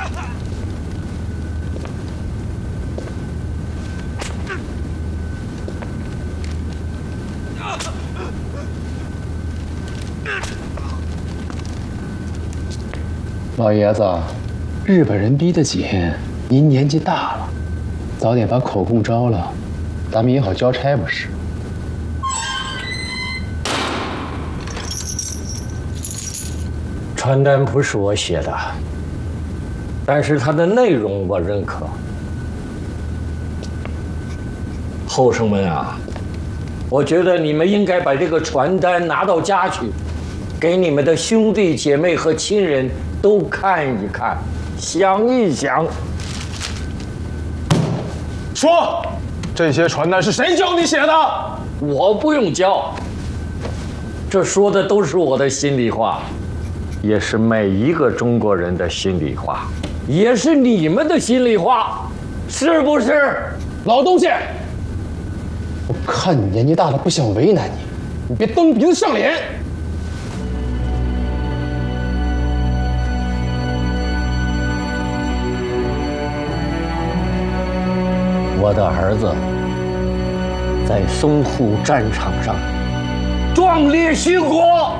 老爷子，日本人逼得紧，您年纪大了，早点把口供招了，咱们也好交差不是？ 传单不是我写的，但是它的内容我认可。后生们啊，我觉得你们应该把这个传单拿到家去，给你们的兄弟姐妹和亲人都看一看，想一想。 说，这些传单是谁教你写的？ 我不用教，这说的都是我的心里话，也是每一个中国人的心里话，也是你们的心里话，是不是？ 老东西， 我看你年纪大了，不想为难你，你别蹬鼻子上脸。 我的儿子在淞沪战场上壮烈殉国。